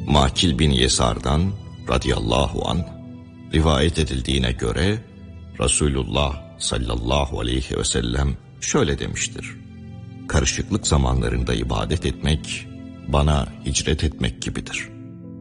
Makil bin Yesar'dan radıyallahu anh rivayet edildiğine göre Resulullah sallallahu aleyhi ve sellem şöyle demiştir: karışıklık zamanlarında ibadet etmek bana hicret etmek gibidir.